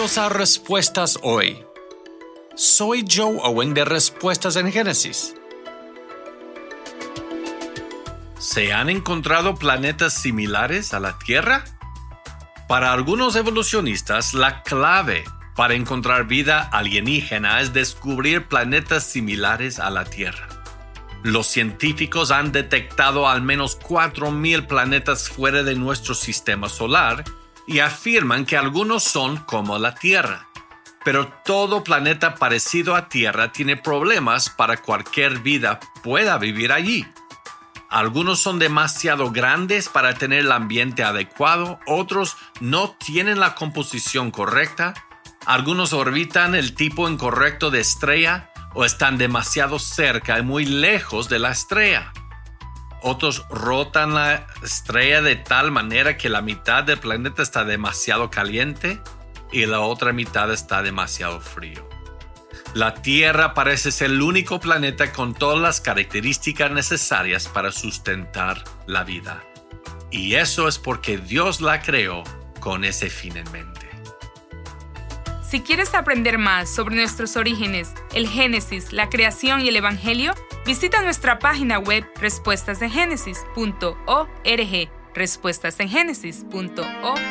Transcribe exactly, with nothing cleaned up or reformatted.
Bienvenidos a Respuestas Hoy. Soy Joe Owen de Respuestas en Génesis. ¿Se han encontrado planetas similares a la Tierra? Para algunos evolucionistas, la clave para encontrar vida alienígena es descubrir planetas similares a la Tierra. Los científicos han detectado al menos cuatro mil planetas fuera de nuestro sistema solar y afirman que algunos son como la Tierra. Pero todo planeta parecido a Tierra tiene problemas para que cualquier vida pueda vivir allí. Algunos son demasiado grandes para tener el ambiente adecuado, otros no tienen la composición correcta, algunos orbitan el tipo incorrecto de estrella o están demasiado cerca y muy lejos de la estrella. Otros rotan la estrella de tal manera que la mitad del planeta está demasiado caliente y la otra mitad está demasiado frío. La Tierra parece ser el único planeta con todas las características necesarias para sustentar la vida. Y eso es porque Dios la creó con ese fin en mente. Si quieres aprender más sobre nuestros orígenes, el Génesis, la creación y el Evangelio, visita nuestra página web respuestas en génesis punto org, respuestas en génesis punto org.